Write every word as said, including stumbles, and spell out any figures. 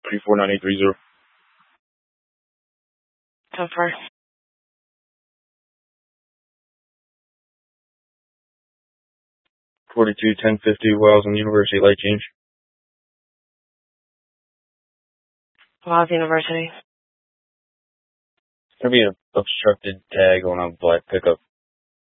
three four nine eight three zero. So far. forty-two ten fifty Wellsman University, light change. Wells University. There'll be an obstructed tag on a black pickup.